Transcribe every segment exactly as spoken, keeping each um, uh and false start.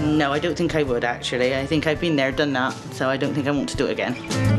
No, I don't think I would actually. I think I've been there, done that, so I don't think I want to do it again.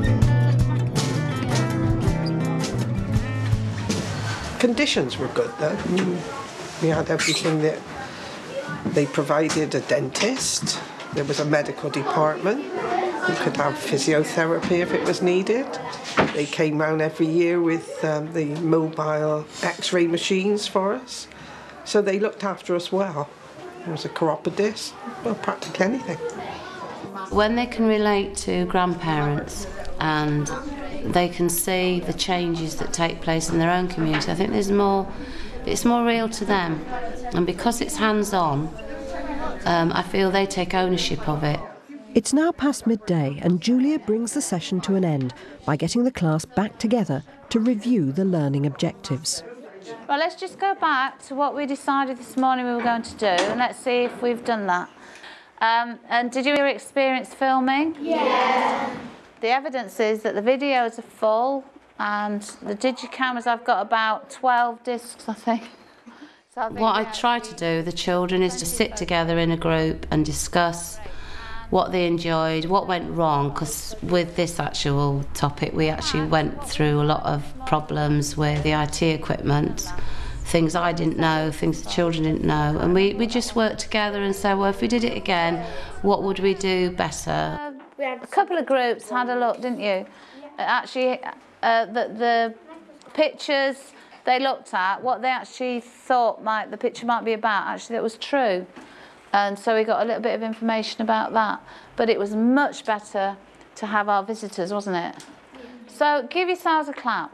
Conditions were good though. We had everything that they provided, a dentist, there was a medical department, you could have physiotherapy if it was needed. They came round every year with um, the mobile x-ray machines for us, so they looked after us well. There was a chiropodist, well, practically anything. When they can relate to grandparents and they can see the changes that take place in their own community, I think there's more, it's more real to them. And because it's hands-on, um, I feel they take ownership of it. It's now past midday and Julia brings the session to an end by getting the class back together to review the learning objectives. Well, let's just go back to what we decided this morning we were going to do, and let's see if we've done that. Um, and did you experience filming? Yeah. The evidence is that the videos are full, and the digicameras, I've got about twelve discs, I think. So I think what I try to do with the children is to sit together in a group and discuss what they enjoyed, what went wrong, because with this actual topic we actually went through a lot of problems with the I T equipment, things I didn't know, things the children didn't know, and we, we just worked together and said, well, if we did it again, what would we do better? Uh, a couple of groups had a look, didn't you? Actually, uh, the, the pictures they looked at, what they actually thought might the picture might be about, actually that was true. And so we got a little bit of information about that. But it was much better to have our visitors, wasn't it? So give yourselves a clap.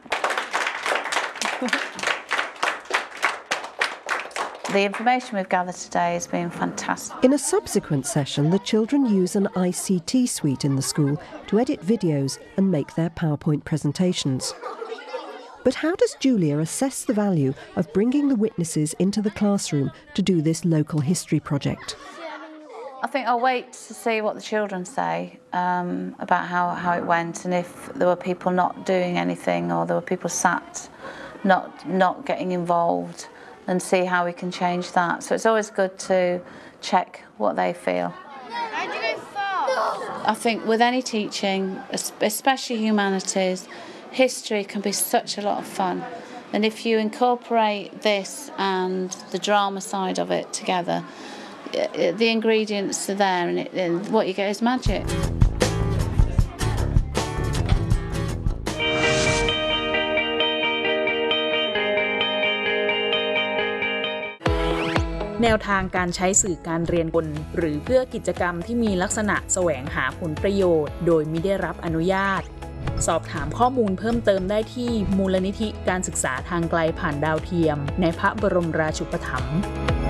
The information we've gathered today has been fantastic. In a subsequent session, the children use an I C T suite in the school to edit videos and make their PowerPoint presentations. But how does Julia assess the value of bringing the witnesses into the classroom to do this local history project? I think I'll wait to see what the children say um, about how, how it went, and if there were people not doing anything or there were people sat not, not getting involved, and see how we can change that. So it's always good to check what they feel. I think with any teaching, especially humanities, history can be such a lot of fun, and if you incorporate this and the drama side of it together, the ingredients are there, and, it, and what you get is magic. แนวทางการใช้สื่อการเรียนบนหรือเพื่อกิจกรรมที่มีลักษณะแสวงหาผลประโยชน์โดยมิได้รับอนุญาตสอบถามข้อมูลเพิ่มเติมได้ที่มูลนิธิการศึกษาทางไกลผ่านดาวเทียมในพระบรมราชูปถัมภ์